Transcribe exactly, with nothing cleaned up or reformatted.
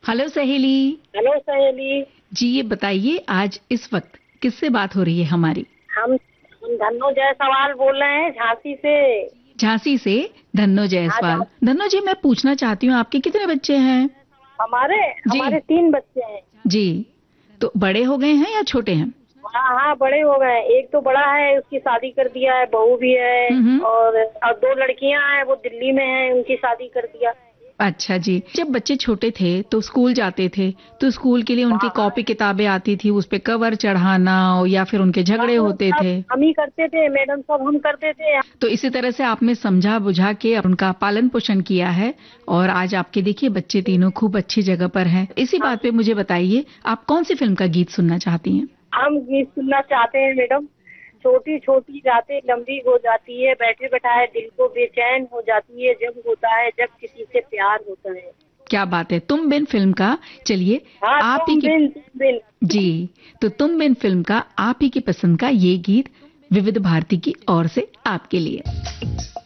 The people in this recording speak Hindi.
हेलो सहेली। हेलो सहेली। जी ये बताइए आज इस वक्त किससे बात हो रही है हमारी? हम हम धन्नो जायसवाल बोल रहे हैं झांसी से। झांसी से धन्नो जायसवाल। धन्नो जी मैं पूछना चाहती हूँ आपके कितने बच्चे हैं? हमारे जी हमारे तीन बच्चे हैं। जी, तो बड़े हो गए हैं या छोटे हैं? हाँ हाँ बड़े हो गए हैं। एक तो बड़ा है, उसकी शादी कर दिया है, बहू भी है। हम्म। और और दो लड़कियां हैं, वो दिल्ली में हैं, उनकी शादी कर दिया। अच्छा जी, जब बच्चे छोटे थे तो स्कूल जाते थे तो स्कूल के लिए उनकी हाँ हाँ कॉपी किताबें आती थी, उस पे कवर चढ़ाना या फिर उनके झगड़े हाँ, होते सब थे। हम ही करते थे मैडम, सब हम करते थे। तो इसी तरह से आपने समझा बुझा के उनका पालन पोषण किया है और आज आपके देखिए बच्चे तीनों खूब अच्छी जगह पर हैं। इसी हाँ, बात पे मुझे बताइए आप कौन सी फिल्म का गीत सुनना चाहती हैं? हम गीत सुनना चाहते हैं मैडम। छोटी छोटी रातें लंबी हो जाती है, बैठे बैठाए दिल को बेचैन हो जाती है, जब होता है जब किसी से प्यार होता है। क्या बात है, तुम बिन फिल्म का। चलिए हाँ आप ही तुम की। बिन तुम बिन। जी, तो तुम बिन फिल्म का आप ही की पसंद का ये गीत विविध भारती की ओर से आपके लिए।